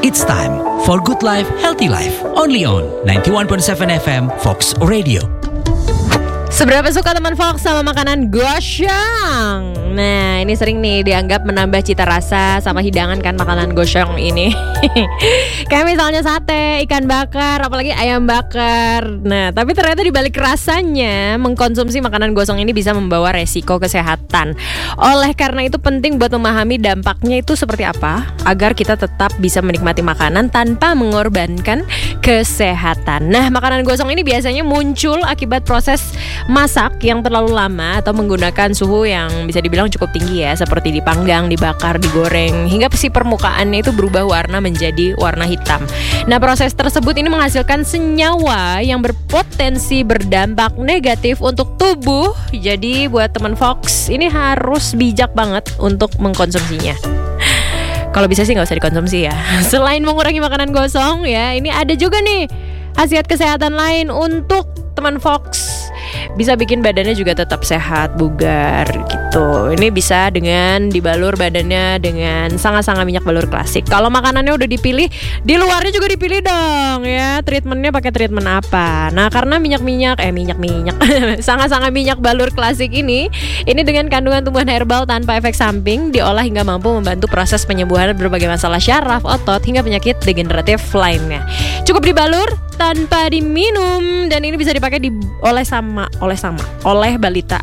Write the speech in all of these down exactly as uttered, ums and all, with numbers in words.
It's time for Good Life, Healthy Life. Only on ninety-one point seven F M Fox Radio. Seberapa suka teman Fox sama makanan gosyang? Nah, ini sering nih dianggap menambah cita rasa sama hidangan kan makanan gosyang ini. Kayak misalnya sate, ikan bakar, apalagi ayam bakar. Nah, tapi ternyata dibalik rasanya mengkonsumsi makanan gosong ini bisa membawa resiko kesehatan. Oleh karena itu penting buat memahami dampaknya itu seperti apa agar kita tetap bisa menikmati makanan tanpa mengorbankan kesehatan. Nah, makanan gosong ini biasanya muncul akibat proses masak yang terlalu lama atau menggunakan suhu yang bisa dibilang cukup tinggi ya, seperti dipanggang, dibakar, digoreng hingga si permukaannya itu berubah warna menjadi warna hitam. Nah, proses tersebut ini menghasilkan senyawa yang berpotensi berdampak negatif untuk tubuh. Jadi buat teman Fox ini harus bijak banget untuk mengkonsumsinya. Kalau bisa sih nggak usah dikonsumsi ya. Selain mengurangi makanan gosong ya, ini ada juga nih khasiat kesehatan lain untuk teman Fox. Bisa bikin badannya juga tetap sehat, bugar gitu. Ini bisa dengan dibalur badannya dengan sangat-sangat minyak balur klasik. Kalau makanannya udah dipilih, di luarnya juga dipilih dong ya. Treatmentnya pakai treatment apa? Nah, karena minyak-minyak, eh minyak-minyak, sangat-sangat minyak balur klasik ini, ini dengan kandungan tumbuhan herbal tanpa efek samping, diolah hingga mampu membantu proses penyembuhan berbagai masalah syaraf, otot, hingga penyakit degeneratif lainnya. Cukup dibalur tanpa diminum, dan ini bisa dipakai diolah sama oleh sama oleh balita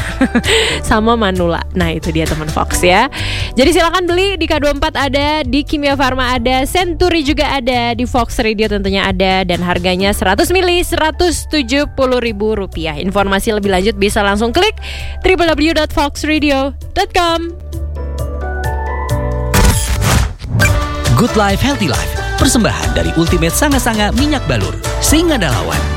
sama manula. Nah, itu dia teman Fox ya. Jadi silakan beli di K dua puluh empat ada, di Kimia Farma ada, Century juga ada, di Fox Radio tentunya ada, dan harganya seratus mili seratus tujuh puluh ribu rupiah. Informasi lebih lanjut bisa langsung klik w w w dot fox radio dot com. Good Life, Healthy Life. Persembahan dari Ultimate Sanga-Sanga Minyak Balur. Singa Dalawan.